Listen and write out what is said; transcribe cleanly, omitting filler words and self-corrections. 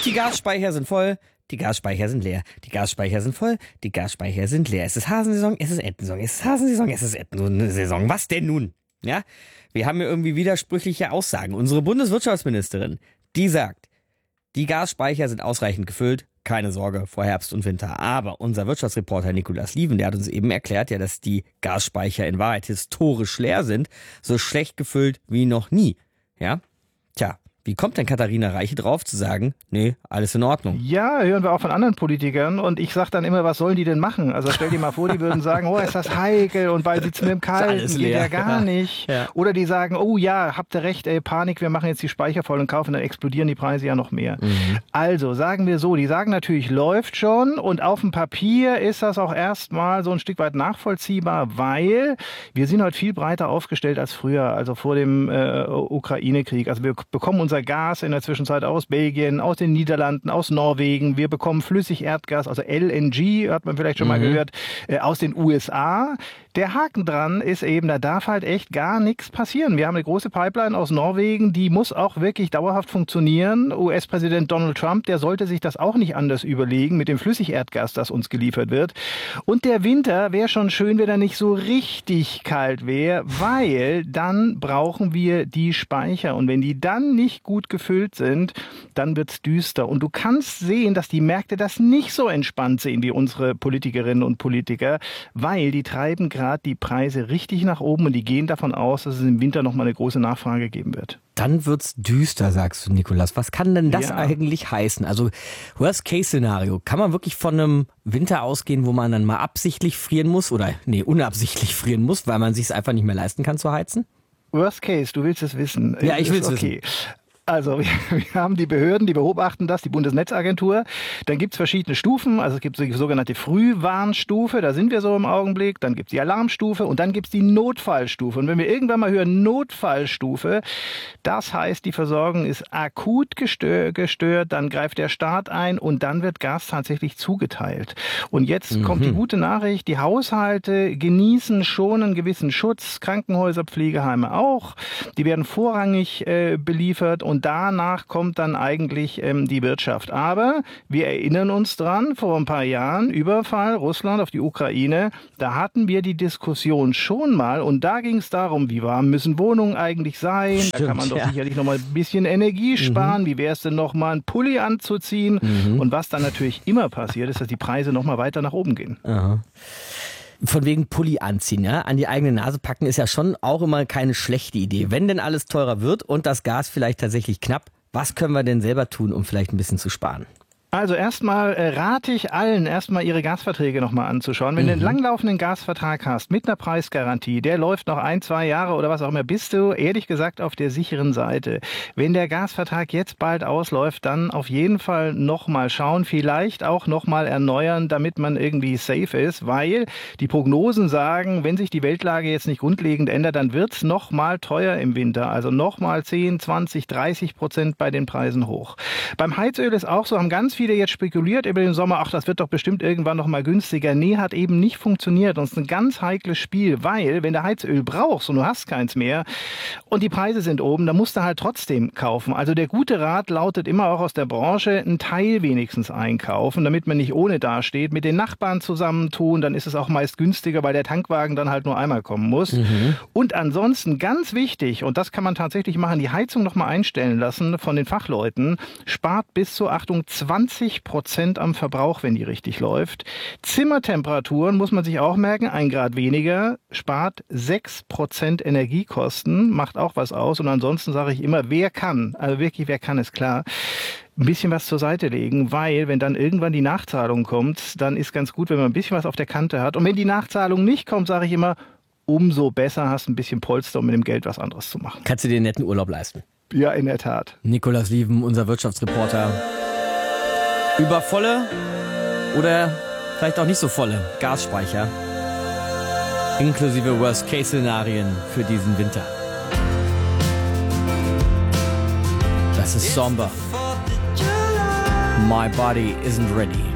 Die Gasspeicher sind voll, die Gasspeicher sind leer. Die Gasspeicher sind voll, die Gasspeicher sind leer. Es ist Hasensaison, es ist Entensaison, es ist Hasensaison, es ist Entensaison. Was denn nun? Ja, wir haben ja irgendwie widersprüchliche Aussagen. Unsere Bundeswirtschaftsministerin, die sagt, die Gasspeicher sind ausreichend gefüllt, keine Sorge vor Herbst und Winter. Aber unser Wirtschaftsreporter Nikolaus Lieven, der hat uns eben erklärt, ja, dass die Gasspeicher in Wahrheit historisch leer sind, so schlecht gefüllt wie noch nie. Ja, tja. Wie kommt denn Katharina Reiche drauf zu sagen, nee, alles in Ordnung? Ja, hören wir auch von anderen Politikern und ich sage dann immer, was sollen die denn machen? Also stell dir mal vor, die würden sagen, oh, ist das heikel und weil sitzen wir im Kalten, geht ja gar nicht. Ja. Oder die sagen, oh ja, habt ihr recht, Panik, wir machen jetzt die Speicher voll und kaufen, dann explodieren die Preise ja noch mehr. Also sagen wir so, die sagen natürlich, läuft schon und auf dem Papier ist das auch erstmal so ein Stück weit nachvollziehbar, weil wir sind heute viel breiter aufgestellt als früher, also vor dem Ukraine-Krieg. Also wir bekommen unser Gas in der Zwischenzeit aus Belgien, aus den Niederlanden, aus Norwegen. Wir bekommen Flüssigerdgas, also LNG, hat man vielleicht schon mal gehört, aus den USA. Der Haken dran ist eben, da darf halt echt gar nichts passieren. Wir haben eine große Pipeline aus Norwegen, die muss auch wirklich dauerhaft funktionieren. US-Präsident Donald Trump, der sollte sich das auch nicht anders überlegen mit dem Flüssigerdgas, das uns geliefert wird. Und der Winter wäre schon schön, wenn er nicht so richtig kalt wäre, weil dann brauchen wir die Speicher. Und wenn die dann nicht gut gefüllt sind, dann wird's düster. Und du kannst sehen, dass die Märkte das nicht so entspannt sehen wie unsere Politikerinnen und Politiker, weil die treiben gerade die Preise richtig nach oben und die gehen davon aus, dass es im Winter noch mal eine große Nachfrage geben wird. Dann wird's düster, sagst du, Nikolaus. Was kann denn das eigentlich heißen? Also Worst-Case-Szenario. Kann man wirklich von einem Winter ausgehen, wo man dann mal absichtlich frieren muss oder unabsichtlich frieren muss, weil man sich's einfach nicht mehr leisten kann zu heizen? Worst Case, du willst es wissen. Ja, ich will es wissen. Also wir haben die Behörden, die beobachten das, die Bundesnetzagentur. Dann gibt's verschiedene Stufen, also es gibt die sogenannte Frühwarnstufe, da sind wir so im Augenblick. Dann gibt's die Alarmstufe und dann gibt's die Notfallstufe. Und wenn wir irgendwann mal hören Notfallstufe, das heißt, die Versorgung ist akut gestört, dann greift der Staat ein und dann wird Gas tatsächlich zugeteilt. Und jetzt kommt die gute Nachricht, die Haushalte genießen schon einen gewissen Schutz, Krankenhäuser, Pflegeheime auch. Die werden vorrangig beliefert. Und danach kommt dann eigentlich die Wirtschaft. Aber wir erinnern uns dran, vor ein paar Jahren, Überfall Russland auf die Ukraine, da hatten wir die Diskussion schon mal und da ging es darum, wie warm müssen Wohnungen eigentlich sein? Stimmt, da kann man doch sicherlich noch mal ein bisschen Energie sparen. Wie wäre es denn noch mal einen Pulli anzuziehen? Und was dann natürlich immer passiert, ist, dass die Preise noch mal weiter nach oben gehen. Aha. Von wegen Pulli anziehen, ja? An die eigene Nase packen ist ja schon auch immer keine schlechte Idee. Wenn denn alles teurer wird und das Gas vielleicht tatsächlich knapp, was können wir denn selber tun, um vielleicht ein bisschen zu sparen? Also erstmal rate ich allen, erstmal ihre Gasverträge nochmal anzuschauen. Wenn du einen langlaufenden Gasvertrag hast mit einer Preisgarantie, der läuft noch 1-2 Jahre oder was auch immer, bist du ehrlich gesagt auf der sicheren Seite. Wenn der Gasvertrag jetzt bald ausläuft, dann auf jeden Fall nochmal schauen, vielleicht auch nochmal erneuern, damit man irgendwie safe ist, weil die Prognosen sagen, wenn sich die Weltlage jetzt nicht grundlegend ändert, dann wird's nochmal teuer im Winter. Also nochmal 10, 20, 30% bei den Preisen hoch. Beim Heizöl ist auch so, haben ganz viele jetzt spekuliert über den Sommer, ach, das wird doch bestimmt irgendwann noch mal günstiger. Nee, hat eben nicht funktioniert. Und es ist ein ganz heikles Spiel, weil, wenn du Heizöl brauchst und du hast keins mehr und die Preise sind oben, dann musst du halt trotzdem kaufen. Also der gute Rat lautet immer auch aus der Branche, einen Teil wenigstens einkaufen, damit man nicht ohne dasteht. Mit den Nachbarn zusammentun, dann ist es auch meist günstiger, weil der Tankwagen dann halt nur einmal kommen muss. Und ansonsten ganz wichtig, und das kann man tatsächlich machen, die Heizung noch mal einstellen lassen von den Fachleuten, spart bis zu, Achtung, 20% am Verbrauch, wenn die richtig läuft. Zimmertemperaturen muss man sich auch merken, 1 Grad weniger, spart 6% Energiekosten, macht auch was aus. Und ansonsten sage ich immer, wer kann, also wirklich, wer kann, ist klar, ein bisschen was zur Seite legen, weil wenn dann irgendwann die Nachzahlung kommt, dann ist ganz gut, wenn man ein bisschen was auf der Kante hat. Und wenn die Nachzahlung nicht kommt, sage ich immer, umso besser hast ein bisschen Polster, um mit dem Geld was anderes zu machen. Kannst du dir einen netten Urlaub leisten? Ja, in der Tat. Nikolaus Lieven, unser Wirtschaftsreporter. Über volle oder vielleicht auch nicht so volle Gasspeicher, inklusive Worst-Case-Szenarien für diesen Winter. Das ist Somber. My body isn't ready.